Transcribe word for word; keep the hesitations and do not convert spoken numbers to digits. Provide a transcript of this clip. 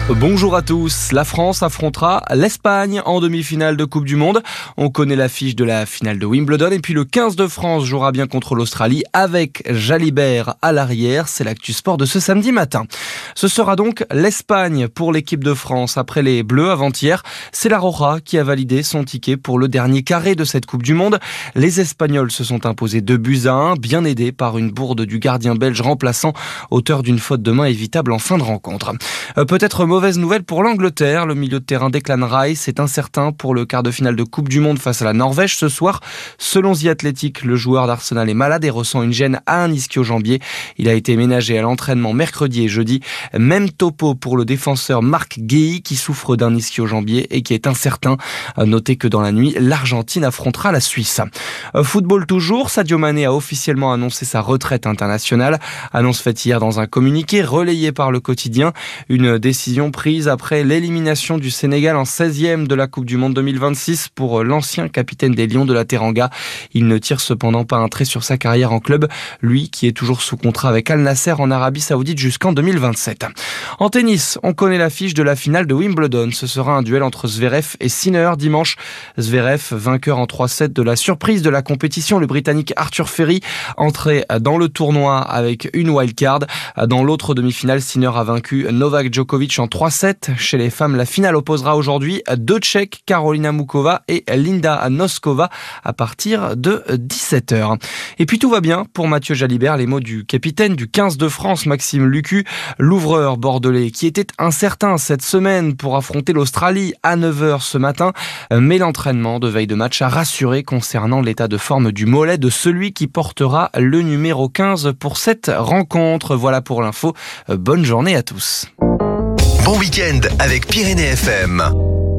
Bonjour à tous. La France affrontera l'Espagne en demi-finale de Coupe du Monde. On connaît l'affiche de la finale de Wimbledon et puis le quinze de France jouera bien contre l'Australie avec Jalibert à l'arrière. C'est l'actu sport de ce samedi matin. Ce sera donc l'Espagne pour l'équipe de France après les Bleus avant-hier. C'est la Roja qui a validé son ticket pour le dernier carré de cette Coupe du Monde. Les Espagnols se sont imposés deux buts à un, bien aidés par une bourde du gardien belge remplaçant, auteur d'une faute de main évitable en fin de rencontre. Euh, peut-être mauvaise nouvelle pour l'Angleterre. Le milieu de terrain Declan Rice est incertain pour le quart de finale de Coupe du Monde face à la Norvège ce soir. Selon The Athletic, le joueur d'Arsenal est malade et ressent une gêne à un ischio-jambier. Il a été ménagé à l'entraînement mercredi et jeudi. Même topo pour le défenseur Marc Guéhi qui souffre d'un ischio-jambier et qui est incertain. Notez que dans la nuit, l'Argentine affrontera la Suisse. Football toujours, Sadio Mané a officiellement annoncé sa retraite internationale. Annonce faite hier dans un communiqué relayé par le quotidien. Une décision prise après l'élimination du Sénégal en seizième de la Coupe du Monde deux mille vingt-six pour l'ancien capitaine des Lions de la Teranga. Il ne tire cependant pas un trait sur sa carrière en club, lui qui est toujours sous contrat avec Al Nasser en Arabie Saoudite jusqu'en deux mille vingt-sept. En tennis, on connaît l'affiche de la finale de Wimbledon. Ce sera un duel entre Zverev et Sinner dimanche. Zverev, vainqueur en trois sept de la surprise de la compétition, le Britannique Arthur Ferry, entré dans le tournoi avec une wildcard. Dans l'autre demi-finale, Sinner a vaincu Novak Djokovic en trois sept. Chez les femmes, la finale opposera aujourd'hui deux Tchèques, Karolina Mukova et Linda Noskova à partir de dix-sept heures. Et puis tout va bien pour Mathieu Jalibert, les mots du capitaine du quinze de France, Maxime Lucu, l'ouvreur bordelais qui était incertain cette semaine pour affronter l'Australie à neuf heures ce matin. Mais l'entraînement de veille de match a rassuré concernant l'état de forme du mollet de celui qui portera le numéro quinze pour cette rencontre. Voilà pour l'info. Bonne journée à tous. Bon week-end avec Pyrénées F M.